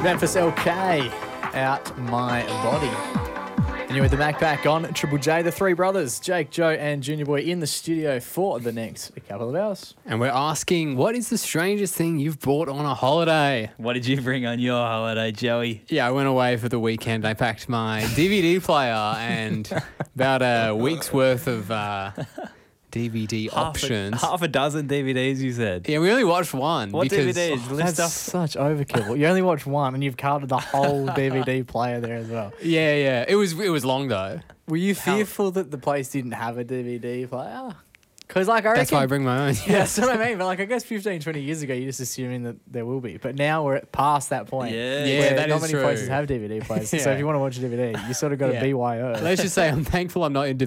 Memphis LK, Out My Body. And you're with the Mac Pack on Triple J. The three brothers, Jake, Joe and Junior Boy, in the studio for the next couple of hours. And we're asking, what is the strangest thing you've bought on a holiday? What did you bring on your holiday, Joey? Yeah, I went away for the weekend. I packed my DVD player and about a week's worth of DVD options. Half a dozen DVDs, you said. Yeah, we only watched one. What because DVDs? List That's off. such overkill. You only watch one and you've covered the whole DVD player there as well. Yeah. It was long though. Were you fearful that the place didn't have a DVD player? Because, like, I reckon... That's why I bring my own. Yeah, that's what I mean. But, like, I guess 15, 20 years ago, you're just assuming that there will be. But now we're past that point. Yeah, where that not is many true. places have DVD players. So Yeah. if you want to watch a DVD, you sort of got to Yeah. BYO. Let's just say I'm thankful I'm not into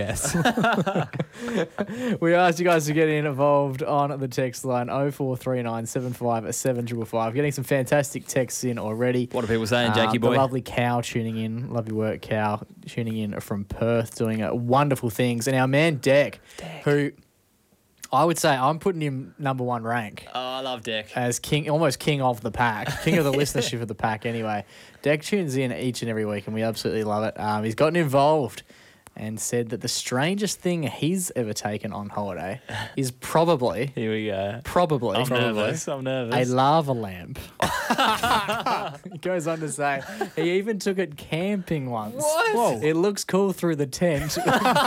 VHS. We asked you guys to get involved on the text line 0439 75 7555. Getting some fantastic texts in already. What are people saying, Jakey The boy? lovely Cow tuning in. Love your work, Cow. Tuning in from Perth, doing wonderful things. And our man, Deck, who... I would say I'm putting him number one rank Oh, I love Deck. as king, almost king of the pack, king of the listenership of the pack anyway. Deck tunes in each and every week and we absolutely love it. He's gotten involved and said that the strangest thing he's ever taken on holiday is probably Here we go. probably I'm nervous. a lava lamp. He goes on to say he even took it camping once. What? Whoa. It looks cool through the tent,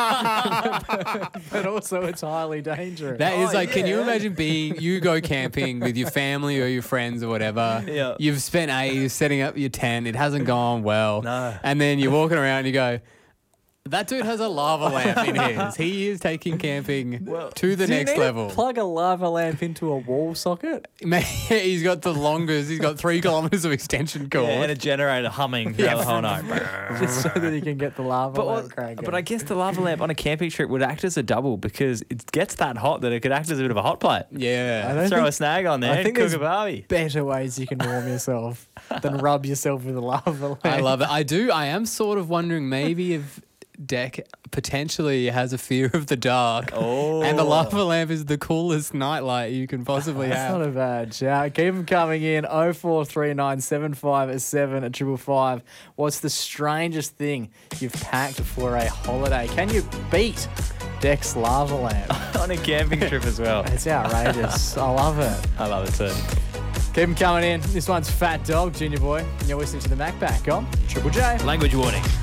but also it's highly dangerous. That is can you imagine you go camping with your family or your friends or whatever. Yeah. You've spent ages setting up your tent. It hasn't gone well. No. And then you're walking around and you go, that dude has a lava lamp in his. He is taking camping to the Do you next need to level. plug a lava lamp into a wall socket? He's got the longest. He's got 3 kilometers of extension cord. Yeah, and a generator humming throughout the whole night. Just so that he can get the lava lamp cranking. But I guess the lava lamp on a camping trip would act as a double because it gets that hot that it could act as a bit of a hot plate. I Yeah. don't Throw think a snag on there I and think cook there's a barbie. better ways you can warm yourself than rub yourself with a lava lamp. I love it. I am sort of wondering maybe if Deck potentially has a fear of the dark. Oh. And the lava lamp is the coolest nightlight you can possibly That's have. not a bad shout. Keep them coming in. 0439 757 555. What's the strangest thing you've packed for a holiday? Can you beat Deck's lava lamp? On a camping trip as well. It's outrageous. I love it. I love it too. Keep them coming in. This one's Fat Dog, Junior Boy. And you're listening to the Mac Pack on Triple J. Language warning.